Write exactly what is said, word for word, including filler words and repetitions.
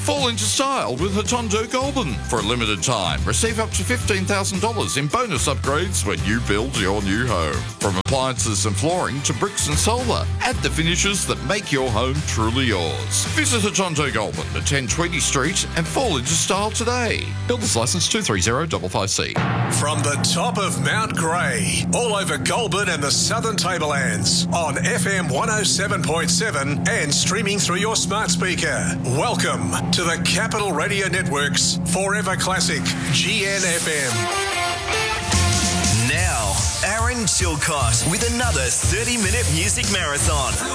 Fall into style with Hotondo Goulburn. For a limited time, receive up to fifteen thousand dollars in bonus upgrades when you build your new home. From appliances and flooring to bricks and solar, add the finishes that make your home truly yours. Visit Hotondo Goulburn at ten twenty Street and fall into style today. Builder's Licence two three zero five five C. From the top of Mount Grey, all over Goulburn and the Southern Tablelands, on F M one oh seven point seven and streaming through your smart speaker. Welcome to the Capital Radio Network's Forever Classic G N F M. Now, Aaron Chilcott with another thirty minute music marathon.